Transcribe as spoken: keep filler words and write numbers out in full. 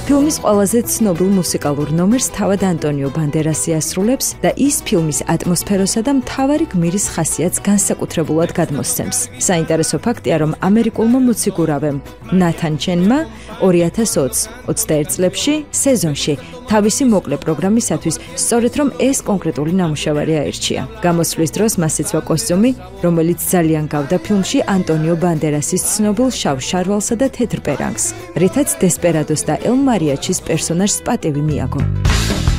ფილმის ყველაზე ცნობილ მუსიკალურ ნომერს თავად ანტონიო ბანდერასი ასრულებს და ის ფილმის ატმოსფეროსა და მთავარი გმირის ხასიათს განსაკუთრებულად გადმოსცემს. საინტერესო ფაქტია, რომ ამერიკულმა მოციგურავემ ნათან ჩენმა ორი ათას ოცი ოცდაერთ წლებში სეზონში თავისი მოკლე პროგრამისათვის სწორედ რომ ეს კონკრეტული ნამუშევარი აირჩია. გამოსვლის დროს მას ეცვა კოსტიუმი, რომელიც ძალიან გავდა ფილმში ანტონიო ბანდერასის ცნობილ შავ შარვალსა და თეთრ პერანგს, რითაც დესპერადოს და ელ მარიაჩის პერსონაჟს პატივი მიაგო.